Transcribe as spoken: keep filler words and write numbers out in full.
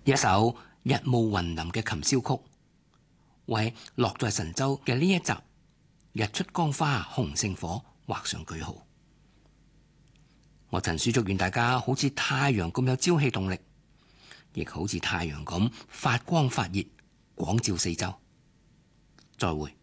一首日霧雲林嘅琴宵曲，為樂在神州嘅呢一集日出江花紅勝火畫上句號。我陳書祝願大家好似太陽咁有朝氣動力，亦好似太陽咁發光發熱，廣照四周。再會。